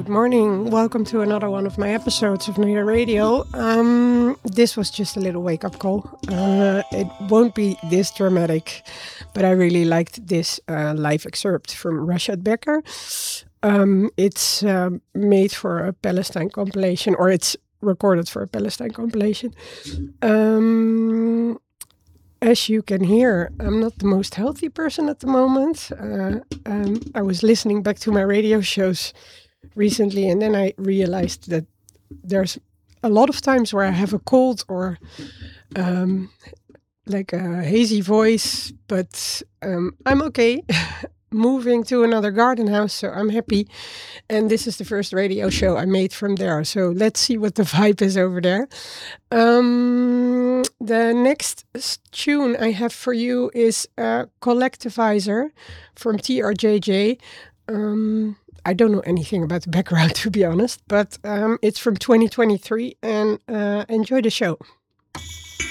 good morning. Welcome to another one of my episodes of New Year Radio. This was just a little wake-up call. It won't be this dramatic, but I really liked this live excerpt from Rashad Becker. It's made for a Palestine compilation, or it's recorded for a Palestine compilation. As you can hear, I'm not the most healthy person at the moment. I was listening back to my radio shows recently, and then I realized that there's a lot of times where I have a cold or like a hazy voice, but I'm okay. Moving to another garden house, so I'm happy. And this is the first radio show I made from there, so let's see what the vibe is over there. The next tune I have for you is Collectivizer from TRJJ. I don't know anything about the background, to be honest, but it's from 2023, and enjoy the show.